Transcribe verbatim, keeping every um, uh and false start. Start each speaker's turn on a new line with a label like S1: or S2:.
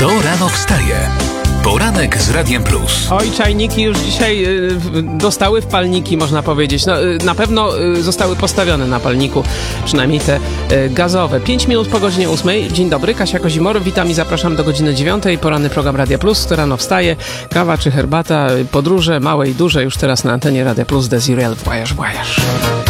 S1: Kto rano wstaje? Poranek z Radiem Plus.
S2: Oj, czajniki już dzisiaj y, dostały w palniki, można powiedzieć. No, y, na pewno y, zostały postawione na palniku, przynajmniej te y, gazowe. Pięć minut po godzinie ósmej. Dzień dobry, Kasia Kozimor. Witam i zapraszam do godziny dziewiątej. Poranny program Radia Plus. Kto rano wstaje? Kawa czy herbata? Podróże, małe i duże. Już teraz na antenie Radia Plus. Dezirel, Voyage, Voyage.